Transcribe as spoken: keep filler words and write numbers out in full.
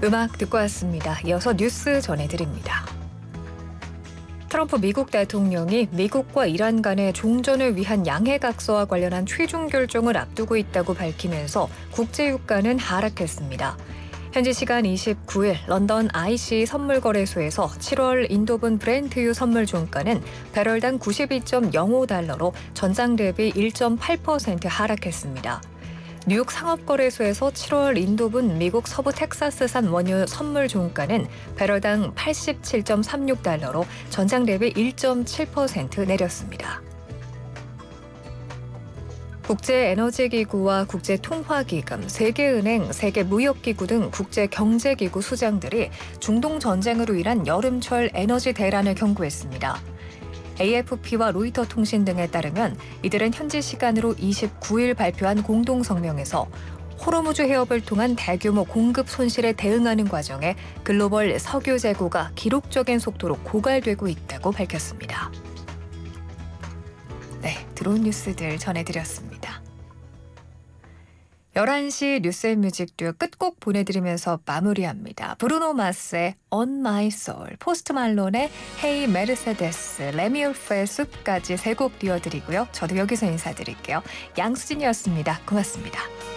음악 듣고 왔습니다. 이어서 뉴스 전해드립니다. 트럼프 미국 대통령이 미국과 이란 간의 종전을 위한 양해각서와 관련한 최종 결정을 앞두고 있다고 밝히면서 국제유가는 하락했습니다. 현지 시간 이십구 일 런던 아이씨 선물거래소에서 칠월 인도분 브렌트유 선물 종가는 배럴당 구십이 점 영오 달러로 전장 대비 일 점 팔 퍼센트 하락했습니다. 뉴욕 상업거래소에서 칠월 인도분 미국 서부 텍사스산 원유 선물 종가는 배럴당 팔십칠 점 삼육 달러로 전장 대비 일 점 칠 퍼센트 내렸습니다. 국제에너지기구와 국제통화기금, 세계은행, 세계무역기구 등 국제경제기구 수장들이 중동 전쟁으로 인한 여름철 에너지 대란을 경고했습니다. 에이에프피와 로이터 통신 등에 따르면 이들은 현지 시간으로 이십구 일 발표한 공동성명에서 호르무즈 해협을 통한 대규모 공급 손실에 대응하는 과정에 글로벌 석유 재고가 기록적인 속도로 고갈되고 있다고 밝혔습니다. 네, 들어온 뉴스들 전해드렸습니다. 열한 시 뉴스앤뮤직 듀오 끝곡 보내드리면서 마무리합니다. 브루노 마스의 On My Soul, 포스트 말론의 Hey Mercedes, 레미오르프의 숲까지 세 곡 띄워드리고요. 저도 여기서 인사드릴게요. 양수진이었습니다. 고맙습니다.